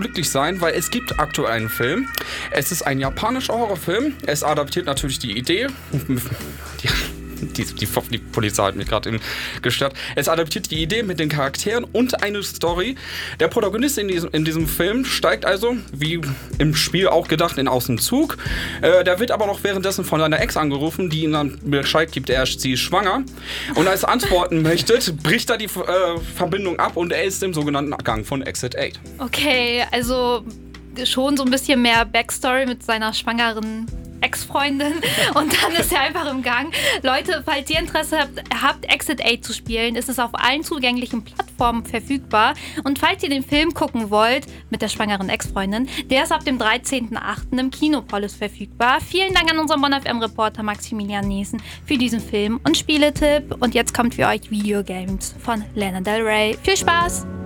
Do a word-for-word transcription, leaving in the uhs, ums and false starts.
glücklich sein, weil es gibt aktuell einen Film. Es ist ein japanischer Horrorfilm. Es adaptiert natürlich die Idee. Die, die, die, die Polizei hat mich gerade gestört. Es adaptiert die Idee mit den Charakteren und eine Story. Der Protagonist in diesem, in diesem Film steigt also, wie im Spiel auch gedacht, in aus dem Zug. Äh, der wird aber noch währenddessen von seiner Ex angerufen, die ihm dann Bescheid gibt, er, sie ist schwanger. Und als er antworten möchte, bricht er die äh, Verbindung ab und er ist im sogenannten Gang von Exit acht. Okay, also schon so ein bisschen mehr Backstory mit seiner schwangeren Ex-Freundin und dann ist er einfach im Gang. Leute, falls ihr Interesse habt, habt Exit acht zu spielen, ist es auf allen zugänglichen Plattformen verfügbar. Und falls ihr den Film gucken wollt, mit der schwangeren Ex-Freundin, der ist ab dem dreizehnten achten im Kinopolis verfügbar. Vielen Dank an unseren Bonn F M-Reporter Maximilian Niesen für diesen Film- und Spieletipp. Und jetzt kommt für euch Videogames von Lana Del Rey. Viel Spaß!